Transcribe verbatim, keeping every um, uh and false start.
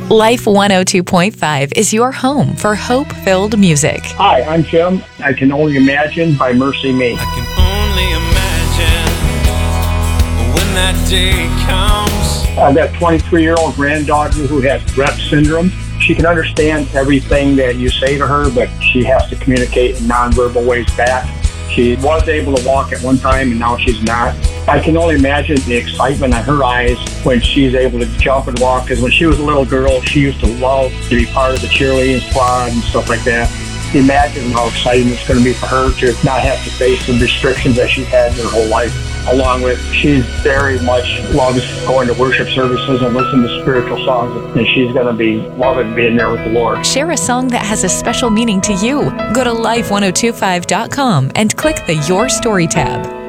Life one oh two point five is your home for hope-filled music. Hi, I'm Jim. I Can Only Imagine by Mercy Me. I can only imagine when that day comes. I've got a twenty-three-year-old granddaughter who has Rett syndrome. She can understand everything that you say to her, but she has to communicate in nonverbal ways back. She was able to walk at one time, and now she's not. I can only imagine the excitement on her eyes when she's able to jump and walk, because when she was a little girl, she used to love to be part of the cheerleading squad and stuff like that. Imagine how exciting it's going to be for her to not have to face the restrictions that she's had her whole life. Along with, she very much loves going to worship services and listening to spiritual songs, and she's going to be loving being there with the Lord. Share a song that has a special meaning to you. Go to life ten twenty-five dot com and click the Your Story tab.